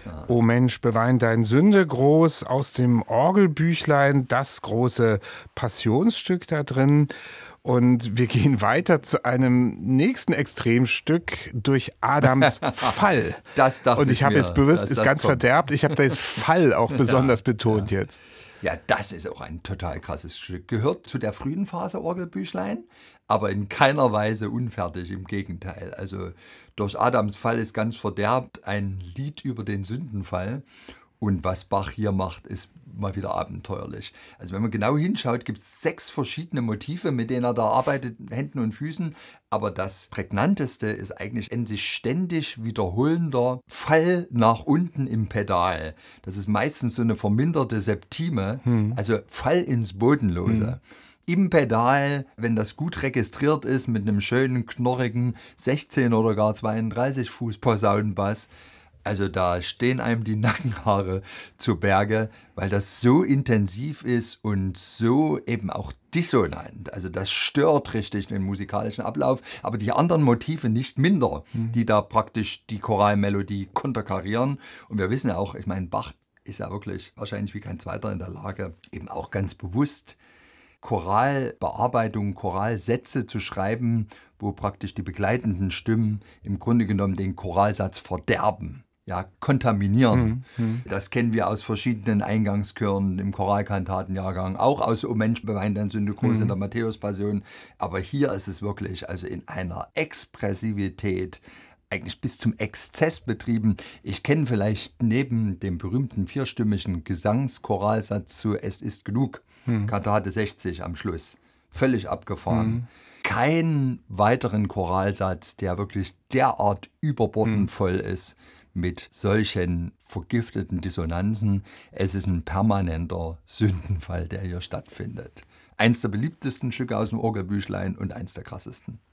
O Mensch, bewein dein Sünde groß, aus dem Orgelbüchlein, das große Passionsstück da drin. Und wir gehen weiter zu einem nächsten Extremstück durch Adams Fall. Das dachte Und ich habe mir, jetzt bewusst, dass ist das ganz kommt. verderbt, ich habe da jetzt Fall auch besonders betont jetzt. Ja, das ist auch ein total krasses Stück. Gehört zu der frühen Phase Orgelbüchlein, aber in keiner Weise unfertig, im Gegenteil. Also durch Adams Fall ist ganz verderbt ein Lied über den Sündenfall. Und was Bach hier macht, ist mal wieder abenteuerlich. Also wenn man genau hinschaut, gibt es 6 verschiedene Motive, mit denen er da arbeitet, Händen und Füßen. Aber das Prägnanteste ist eigentlich ein sich ständig wiederholender Fall nach unten im Pedal. Das ist meistens so eine verminderte Septime, also Fall ins Bodenlose. Im Pedal, wenn das gut registriert ist, mit einem schönen, knorrigen 16 oder gar 32 Fuß Posaunenbass, also da stehen einem die Nackenhaare zu Berge, weil das so intensiv ist und so eben auch dissonant. Also das stört richtig den musikalischen Ablauf, aber die anderen Motive nicht minder, die da praktisch die Choralmelodie konterkarieren. Und wir wissen ja auch, ich meine, Bach ist ja wirklich wahrscheinlich wie kein zweiter in der Lage, eben auch ganz bewusst Choralbearbeitung, Choralsätze zu schreiben, wo praktisch die begleitenden Stimmen im Grunde genommen den Choralsatz verderben, ja, kontaminieren. Das kennen wir aus verschiedenen Eingangschören im Choralkantatenjahrgang, auch aus O Mensch, bewein dein Sünde groß in der Matthäus-Passion. Aber hier ist es wirklich also in einer Expressivität, eigentlich bis zum Exzess betrieben. Ich kenne vielleicht neben dem berühmten vierstimmigen Gesangschoralsatz zu Es ist genug, Kantate 60 am Schluss, völlig abgefahren. Keinen weiteren Choralsatz, der wirklich derart überbordend voll ist mit solchen vergifteten Dissonanzen. Es ist ein permanenter Sündenfall, der hier stattfindet. Eins der beliebtesten Stücke aus dem Orgelbüchlein und eins der krassesten.